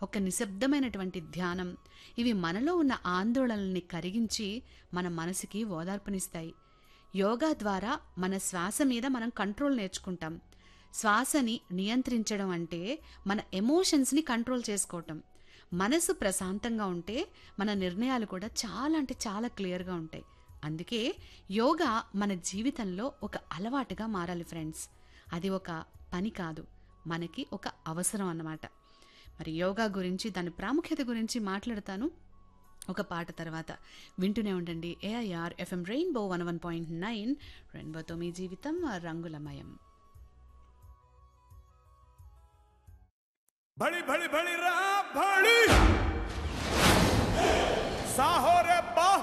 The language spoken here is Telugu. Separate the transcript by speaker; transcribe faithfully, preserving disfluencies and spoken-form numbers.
Speaker 1: ఒక నిశ్శబ్దమైనటువంటి ధ్యానం, ఇవి మనలో ఉన్న ఆందోళనల్ని కరిగించి మన మనసుకి ఓదార్పునిస్తాయి. యోగా ద్వారా మన శ్వాస మీద మనం కంట్రోల్ నేర్చుకుంటాం. శ్వాసని నియంత్రించడం అంటే మన ఎమోషన్స్ని కంట్రోల్ చేసుకోవటం. మనసు ప్రశాంతంగా ఉంటే మన నిర్ణయాలు కూడా చాలా అంటే చాలా క్లియర్గా ఉంటాయి. అందుకే యోగా మన జీవితంలో ఒక అలవాటుగా మారాలి ఫ్రెండ్స్. అది ఒక పని కాదు, మనకి ఒక అవసరం అన్నమాట. మరి యోగా గురించి, దాని ప్రాముఖ్యత గురించి మాట్లాడతాను ఒక పాట తర్వాత. వింటూనే ఉండండి AIR FM rainbow one one point nine. రెయిన్బోతో మీ జీవితం రంగులమయం.
Speaker 2: बड़ी बड़ी बड़ी रा बड़ी साहो रे बाहो